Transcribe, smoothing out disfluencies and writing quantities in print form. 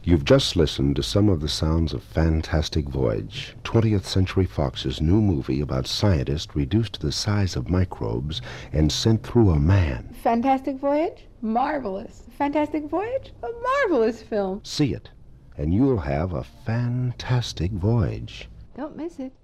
You've just listened to some of the sounds of Fantastic Voyage, 20th Century Fox's new movie about scientists reduced to the size of microbes and sent through a man. Fantastic Voyage? Marvelous. Fantastic Voyage? A marvelous film. See it, and you'll have a fantastic voyage. Don't miss it.